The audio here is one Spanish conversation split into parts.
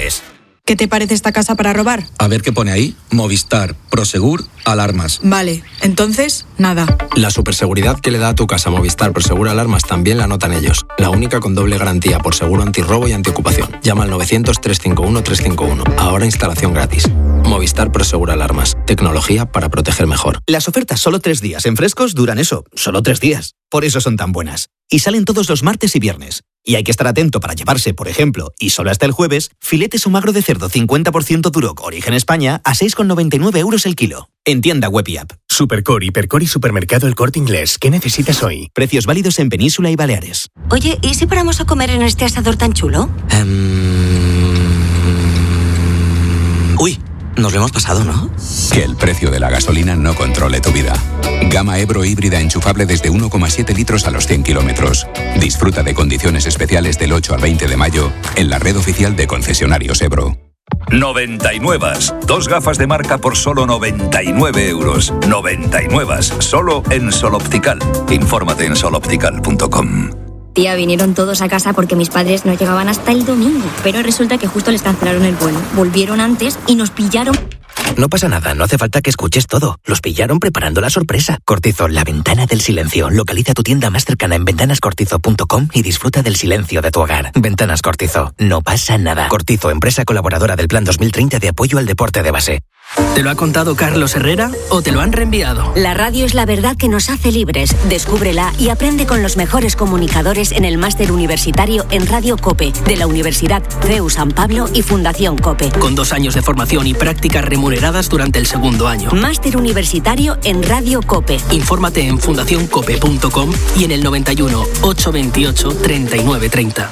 Jueves. ¿Qué te parece esta casa para robar? A ver qué pone ahí. Movistar, Prosegur, alarmas. Vale, entonces, nada. La superseguridad que le da a tu casa Movistar Prosegur Alarmas también la notan ellos. La única con doble garantía por seguro antirrobo y antiocupación. Llama al 900-351-351. Ahora instalación gratis. Movistar Prosegur Alarmas. Tecnología para proteger mejor. Las ofertas solo 3 días en Frescos duran eso, solo 3 días. Por eso son tan buenas. Y salen todos los martes y viernes. Y hay que estar atento para llevarse, por ejemplo, y solo hasta el jueves, filetes o magro de cerdo 50% Duroc Origen España a 6,99 euros el kilo. En tienda web y app. Supercore, Hipercore y Supermercado El Corte Inglés. ¿Qué necesitas hoy? Precios válidos en Península y Baleares. Oye, ¿y si paramos a comer en este asador tan chulo? Uy, nos lo hemos pasado, ¿no? Que el precio de la gasolina no controle tu vida. Gama Ebro híbrida enchufable desde 1,7 litros a los 100 kilómetros. Disfruta de condiciones especiales del 8 al 20 de mayo en la red oficial de concesionarios Ebro. 99. 2 gafas de marca por solo 99 euros. 99. Solo en Sol Optical. Infórmate en soloptical.com. Tía, vinieron todos a casa porque mis padres no llegaban hasta el domingo. Pero resulta que justo les cancelaron el vuelo. Volvieron antes y nos pillaron. No pasa nada, no hace falta que escuches todo. Los pillaron preparando la sorpresa. Cortizo, la ventana del silencio. Localiza tu tienda más cercana en ventanascortizo.com y disfruta del silencio de tu hogar. Ventanas Cortizo, no pasa nada. Cortizo, empresa colaboradora del Plan 2030 de apoyo al deporte de base. ¿Te lo ha contado Carlos Herrera o te lo han reenviado? La radio es la verdad que nos hace libres. Descúbrela y aprende con los mejores comunicadores en el máster universitario en Radio COPE de la Universidad CEU San Pablo y Fundación COPE. Con 2 años de formación y prácticas remuneradas durante el segundo año. Máster universitario en Radio COPE. Infórmate en fundacioncope.com y en el 91 828 3930.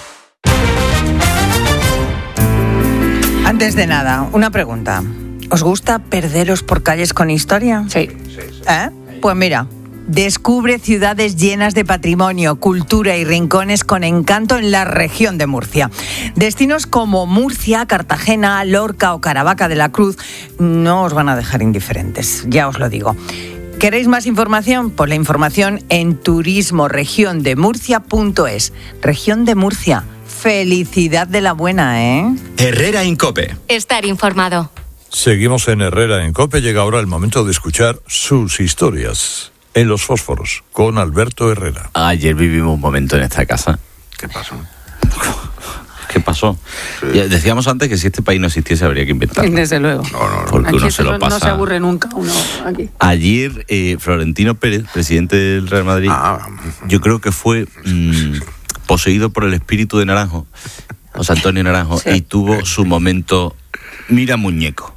Antes de nada, una pregunta. ¿Os gusta perderos por calles con historia? Sí. Pues mira, descubre ciudades llenas de patrimonio, cultura y rincones con encanto en la región de Murcia. Destinos como Murcia, Cartagena, Lorca o Caravaca de la Cruz no os van a dejar indiferentes, ya os lo digo. ¿Queréis más información? Pues la información en turismoregiondemurcia.es. Región de Murcia, felicidad de la buena, ¿eh? Herrera en COPE. Estar informado. Seguimos en Herrera en COPE. Llega ahora el momento de escuchar sus historias en Los Fósforos con Alberto Herrera. Ayer vivimos un momento en esta casa. ¿Qué pasó? ¿Qué pasó? Sí. Decíamos antes que si este país no existiese habría que inventarlo. Desde luego. No. Porque aquí uno se lo pasa. No se aburre nunca uno aquí. Ayer Florentino Pérez, presidente del Real Madrid, yo creo que fue poseído por el espíritu de Naranjo, José Antonio Naranjo, sí. Y tuvo su momento. Mira muñeco.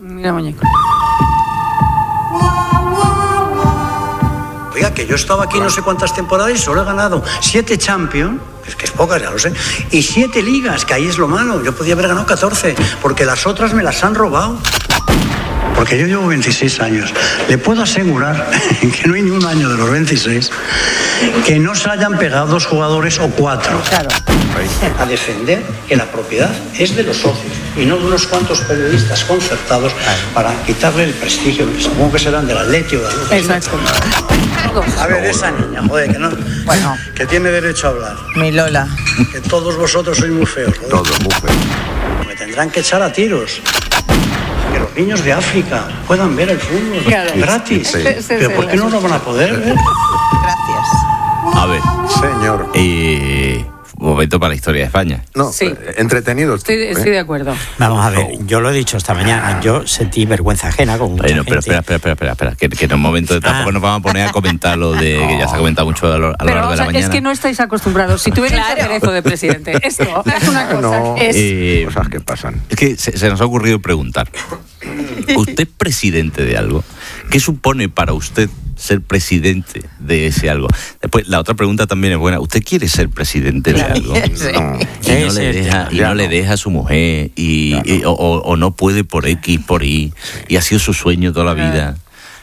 Oiga, que yo he estado aquí no sé cuántas temporadas y solo he ganado 7 Champions, que es pocas, ya lo sé, y 7 ligas, que ahí es lo malo. Yo podía haber ganado 14, porque las otras me las han robado. Porque yo llevo 26 años. Le puedo asegurar que no hay ni un año de los 26 que no se hayan pegado 2 jugadores o 4. Claro. A defender que la propiedad es de los socios y no de unos cuantos periodistas concertados para quitarle el prestigio, que supongo que serán del Atleti o de algo. Exacto. A ver, esa niña, joder, que no, bueno, que tiene derecho a hablar. Mi Lola. Que todos vosotros sois muy feos, joder. Todos muy feos. Me tendrán que echar a tiros. Que los niños de África puedan ver el fútbol, claro, gratis. Sí. Pero ¿por qué no lo van a poder ver? Gracias. A ver, señor. Un momento para la historia de España. No, sí. Entretenido. Estoy de acuerdo. Vamos a ver, yo lo he dicho esta mañana, yo sentí vergüenza ajena con mucha gente. Pero espera, que en un momento tampoco nos vamos a poner a comentar lo de que ya se ha comentado mucho a lo largo de la mañana. Es que no estáis acostumbrados. Si tuvierais el aderezo de presidente, esto es una cosa. Cosas que pasan. Es que se nos ha ocurrido preguntar, ¿usted es presidente de algo? ¿Qué supone para usted ser presidente de ese algo? Después, la otra pregunta también es buena. ¿Usted quiere ser presidente de algo? No. No le deja a su mujer o no puede por X, por Y, y ha sido su sueño toda la vida.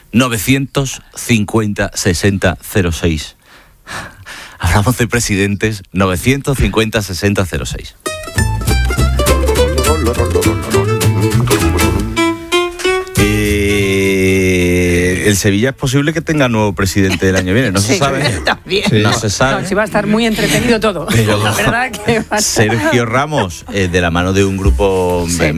950-60-06. Hablamos de presidentes. 950-60-06. El Sevilla es posible que tenga nuevo presidente del año que viene, no se sabe. También. Sí. No se sabe. No, sí va a estar muy entretenido todo. Pero la verdad que va a estar... Sergio Ramos, de la mano de un grupo